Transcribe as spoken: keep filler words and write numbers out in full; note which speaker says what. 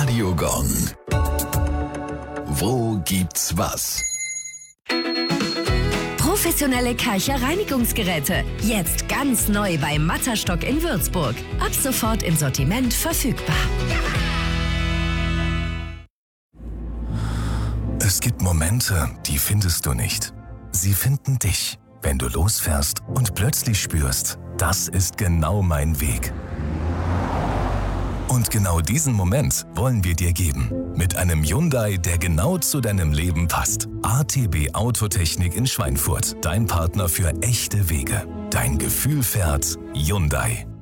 Speaker 1: Radiogong. Wo gibt's was?
Speaker 2: Professionelle Karcher Reinigungsgeräte. Jetzt ganz neu bei Matterstock in Würzburg. Ab sofort im Sortiment verfügbar.
Speaker 3: Es gibt Momente, die findest du nicht. Sie finden dich, wenn du losfährst und plötzlich spürst, das ist genau mein Weg. Und genau diesen Moment wollen wir dir geben. Mit einem Hyundai, der genau zu deinem Leben passt. A T B Autotechnik in Schweinfurt. Dein Partner für echte Wege. Dein Gefühl fährt Hyundai.